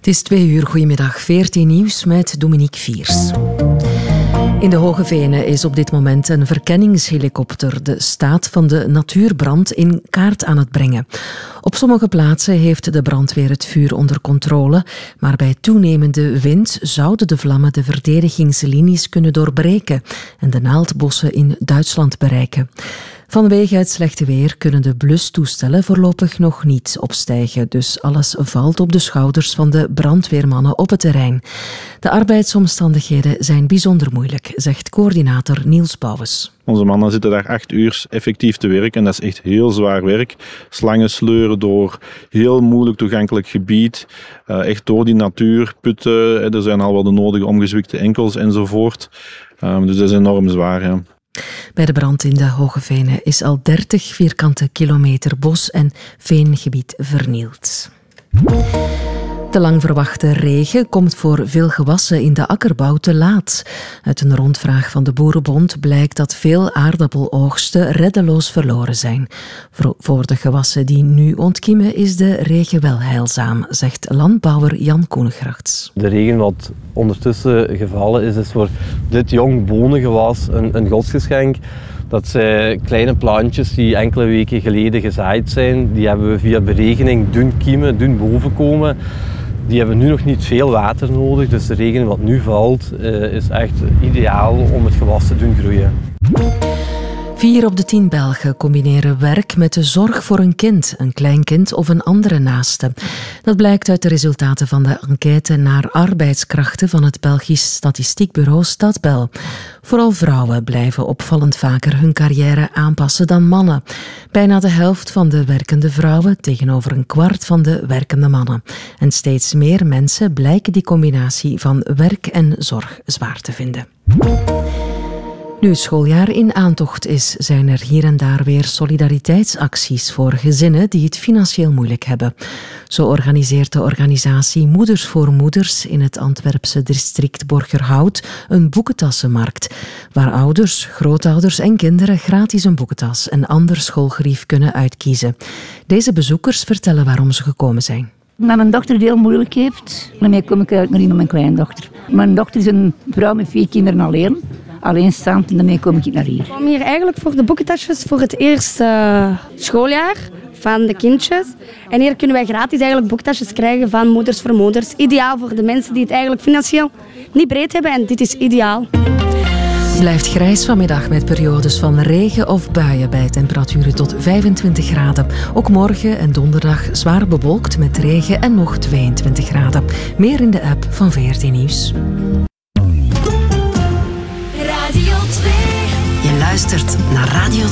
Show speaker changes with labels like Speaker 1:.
Speaker 1: Het is 2 uur, goedemiddag, 14 nieuws met Dominique Viers. In de Hoge Venen is op dit moment een verkenningshelikopter de staat van de natuurbrand in kaart aan het brengen. Op sommige plaatsen heeft de brandweer het vuur onder controle, maar bij toenemende wind zouden de vlammen de verdedigingslinies kunnen doorbreken en de naaldbossen in Duitsland bereiken. Vanwege het slechte weer kunnen de blustoestellen voorlopig nog niet opstijgen, dus alles valt op de schouders van de brandweermannen op het terrein. De arbeidsomstandigheden zijn bijzonder moeilijk, zegt coördinator Niels Bouwens.
Speaker 2: Onze mannen zitten daar 8 uur effectief te werken en dat is echt heel zwaar werk. Slangen sleuren door heel moeilijk toegankelijk gebied, echt door die natuur, putten, er zijn al wel de nodige omgezwikte enkels enzovoort. Dus dat is enorm zwaar, ja.
Speaker 1: Bij de brand in de Hoge Venen is al 30 vierkante kilometer bos- en veengebied vernield. De lang verwachte regen komt voor veel gewassen in de akkerbouw te laat. Uit een rondvraag van de Boerenbond blijkt dat veel aardappeloogsten reddeloos verloren zijn. Voor de gewassen die nu ontkiemen is de regen wel heilzaam, zegt landbouwer Jan Koenegrachts.
Speaker 3: De regen wat ondertussen gevallen is voor dit jong bonengewas een godsgeschenk. Dat zijn kleine plantjes die enkele weken geleden gezaaid zijn. Die hebben we via beregening doen kiemen, doen bovenkomen. Die hebben nu nog niet veel water nodig, dus de regen wat nu valt is echt ideaal om het gewas te doen groeien.
Speaker 1: 4 op de 10 Belgen combineren werk met de zorg voor een kind, een kleinkind of een andere naaste. Dat blijkt uit de resultaten van de enquête naar arbeidskrachten van het Belgisch statistiekbureau Stadbel. Vooral vrouwen blijven opvallend vaker hun carrière aanpassen dan mannen. Bijna de helft van de werkende vrouwen tegenover een kwart van de werkende mannen. En steeds meer mensen blijken die combinatie van werk en zorg zwaar te vinden. Nu het schooljaar in aantocht is, zijn er hier en daar weer solidariteitsacties voor gezinnen die het financieel moeilijk hebben. Zo organiseert de organisatie Moeders voor Moeders in het Antwerpse district Borgerhout een boekentassenmarkt, waar ouders, grootouders en kinderen gratis een boekentas en ander schoolgerief kunnen uitkiezen. Deze bezoekers vertellen waarom ze gekomen zijn.
Speaker 4: Met mijn dochter die heel moeilijk heeft, daarmee kom ik uit naar hier met mijn kleindochter. Mijn dochter is een vrouw met 4 kinderen alleen. Alleenstaand en daarmee kom ik naar hier.
Speaker 5: Ik kom hier eigenlijk voor de boekentasjes voor het eerste schooljaar van de kindjes. En hier kunnen wij gratis eigenlijk boekentasjes krijgen van Moeders voor Moeders. Ideaal voor de mensen die het eigenlijk financieel niet breed hebben en dit is ideaal.
Speaker 1: Het blijft grijs vanmiddag met periodes van regen of buien bij temperaturen tot 25 graden. Ook morgen en donderdag zwaar bewolkt met regen en nog 22 graden. Meer in de app van VRT Nieuws.
Speaker 6: Je luistert naar Radio 2.